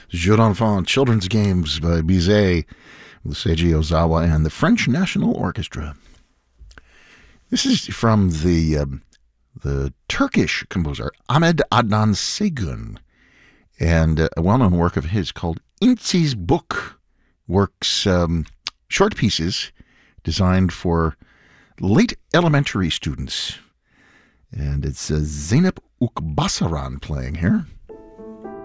Jeux d'Enfants, Children's Games by Bizet, with Seiji Ozawa and the French National Orchestra. This is from the Turkish composer Ahmet Adnan Saygun, and a well-known work of his called İnci's Book, works short pieces designed for late elementary students. And it's Zeynep Ukbasaran playing here.